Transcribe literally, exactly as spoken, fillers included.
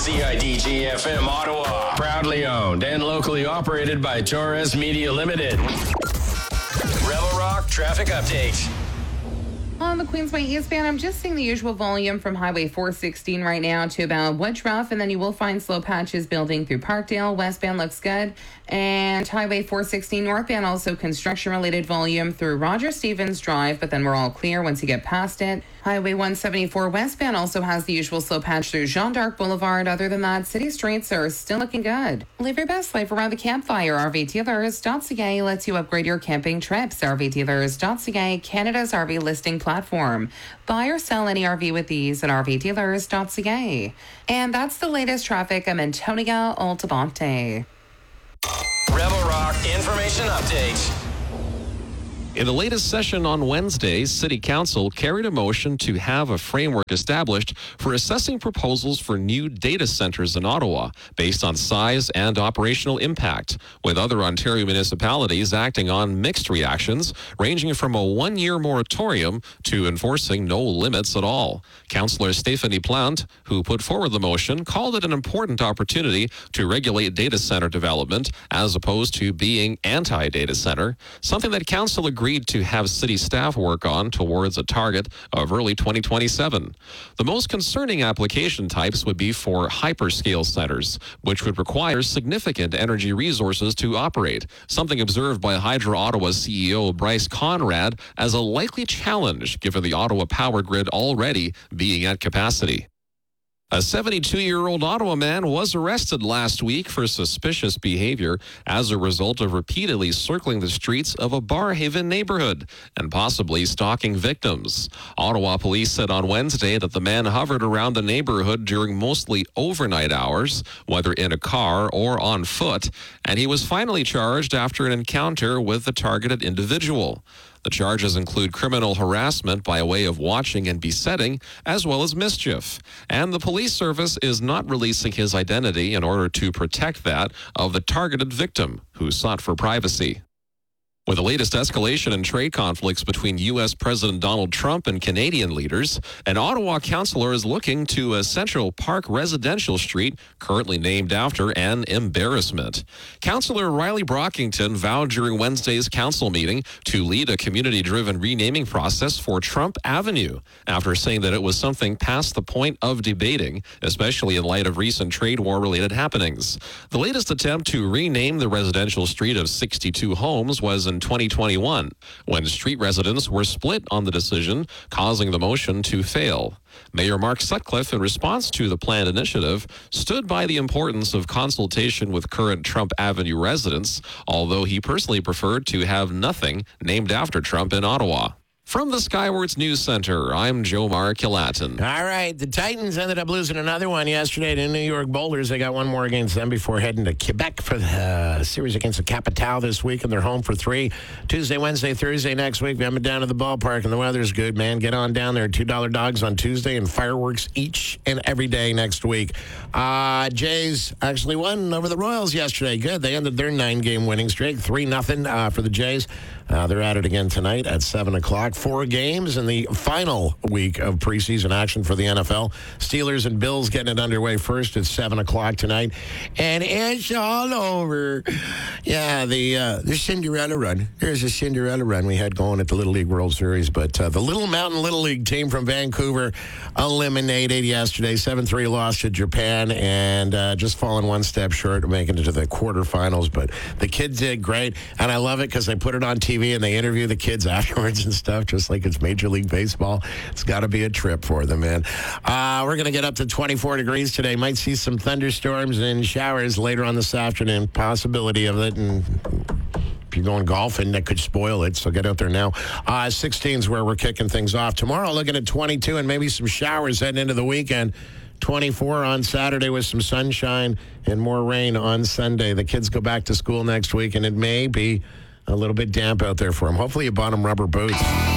C I D G F M Ottawa. Proudly owned and locally operated by Torres Media Limited. Rebel Rock Traffic Update. On the Queensway eastbound, I'm just seeing the usual volume from Highway four sixteen right now to about Woodruff, and then you will find slow patches building through Parkdale. Westbound looks good. And Highway four sixteen northbound, also construction-related volume through Roger Stevens Drive, but then we're all clear once you get past it. Highway one seventy-four westbound also has the usual slow patch through Jean d'Arc Boulevard. Other than that, city streets are still looking good. Live your best life around the campfire. R V Dealers dot C A lets you upgrade your camping trips. R V Dealers dot C A, Canada's R V listing platform. Buy or sell any R V with ease at R V Dealers dot C A. And that's the latest traffic. I'm Antonia Altabonte. Rebel Rock Information Update. In the latest session on Wednesday, City Council carried a motion to have a framework established for assessing proposals for new data centers in Ottawa based on size and operational impact, with other Ontario municipalities acting on mixed reactions, ranging from a one-year moratorium to enforcing no limits at all. Councillor Stephanie Plante, who put forward the motion, called it an important opportunity to regulate data center development as opposed to being anti-data center, something that Council agreed to have city staff work on towards a target of early twenty twenty-seven. The most concerning application types would be for hyperscale centers, which would require significant energy resources to operate, something observed by Hydro Ottawa C E O Bryce Conrad as a likely challenge given the Ottawa power grid already being at capacity. A seventy-two-year-old Ottawa man was arrested last week for suspicious behavior as a result of repeatedly circling the streets of a Barrhaven neighborhood and possibly stalking victims. Ottawa police said on Wednesday that the man hovered around the neighborhood during mostly overnight hours, whether in a car or on foot, and he was finally charged after an encounter with the targeted individual. The charges include criminal harassment by way of watching and besetting, as well as mischief. And the police service is not releasing his identity in order to protect that of the targeted victim, who sought for privacy. With the latest escalation in trade conflicts between U S President Donald Trump and Canadian leaders, an Ottawa councillor is looking to a Central Park residential street currently named after an embarrassment. Councillor Riley Brockington vowed during Wednesday's council meeting to lead a community-driven renaming process for Trump Avenue after saying that it was something past the point of debating, especially in light of recent trade war-related happenings. The latest attempt to rename the residential street of sixty-two homes was in twenty twenty-one, when street residents were split on the decision, causing the motion to fail. Mayor Mark Sutcliffe, in response to the planned initiative, stood by the importance of consultation with current Trump Avenue residents, although he personally preferred to have nothing named after Trump in Ottawa. From the Skywards News Center, I'm Jomar Kilatin. All right, the Titans ended up losing another one yesterday to New York Boulders. They got one more against them before heading to Quebec for the uh, series against the Capitale this week, and they're home for three. Tuesday, Wednesday, Thursday next week. We haven't been down to the ballpark, and the weather's good, man. Get on down there. two dollar dogs on Tuesday and fireworks each and every day next week. Uh, Jays actually won over the Royals yesterday. Good. They ended their nine-game winning streak, three nothing uh, for the Jays. Uh, they're at it again tonight at seven o'clock. Four games in the final week of preseason action for the N F L. Steelers and Bills getting it underway first at seven o'clock tonight. And it's all over. Yeah, the uh, the Cinderella run. There's a Cinderella run we had going at the Little League World Series. But uh, the Little Mountain Little League team from Vancouver eliminated yesterday. seven three loss to Japan and uh, just falling one step short of making it to the quarterfinals. But the kids did great. And I love it because they put it on T V and they interview the kids afterwards and stuff, just like it's Major League Baseball. It's got to be a trip for them, man. Uh, we're going to get up to twenty-four degrees today. Might see some thunderstorms and showers later on this afternoon. Possibility of it. And if you're going golfing, that could spoil it, so get out there now. Uh, sixteen is where we're kicking things off. Tomorrow, looking at twenty-two and maybe some showers heading into the weekend. twenty-four on Saturday with some sunshine and more rain on Sunday. The kids go back to school next week, and it may be a little bit damp out there for them. Hopefully you bought them rubber boots.